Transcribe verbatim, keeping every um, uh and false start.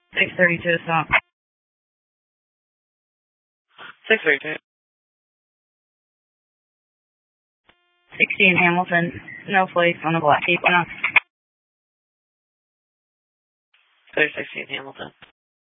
six thirty-two stop. six thirty-two. sixteen Hamilton. No place on the black. Keep on. clear sixteen Hamilton.